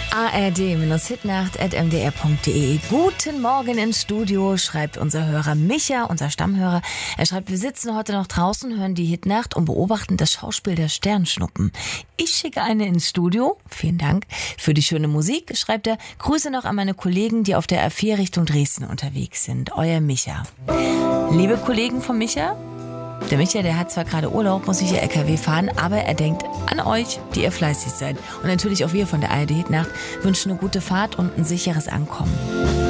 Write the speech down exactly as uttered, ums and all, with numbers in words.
a r d Hitnacht at m d r punkt d e. Guten Morgen ins Studio, schreibt unser Hörer Micha, unser Stammhörer. Er schreibt, wir sitzen heute noch draußen, hören die Hitnacht und beobachten das Schauspiel der Sternschnuppen. Ich schicke eine ins Studio. Vielen Dank für die schöne Musik, schreibt er. Grüße noch an meine Kollegen, die auf der R vier Richtung Dresden unterwegs sind. Euer Micha. Liebe Kollegen von Micha, der Micha, der hat zwar gerade Urlaub, muss ich ja L K W fahren, aber er denkt an euch, die ihr fleißig seid. Und natürlich auch wir von der A R D Hitnacht wünschen eine gute Fahrt und ein sicheres Ankommen.